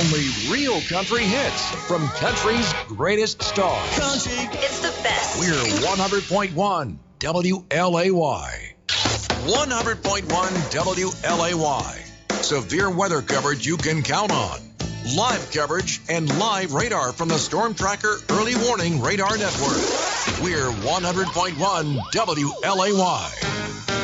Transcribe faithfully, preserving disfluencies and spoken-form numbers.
Only real country hits from country's greatest stars. Country. It's the best. We're one hundred point one W L A Y. one hundred point one W L A Y. Severe weather coverage you can count on. Live coverage and live radar from the Storm Tracker Early Warning Radar Network. We're one hundred point one W L A Y.